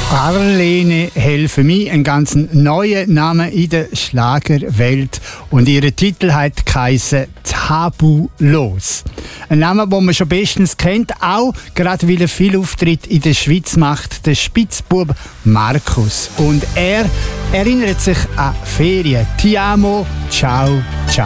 Arlene Helfe mir, ein ganz neuer Name in der Schlagerwelt. Und ihr Titel hat geheissen Tabulos. Ein Name, den man schon bestens kennt, auch gerade weil er viel Auftritt in der Schweiz macht, der Spitzbub Markus. Und er erinnert sich an Ferien. Ti amo, ciao, ciao.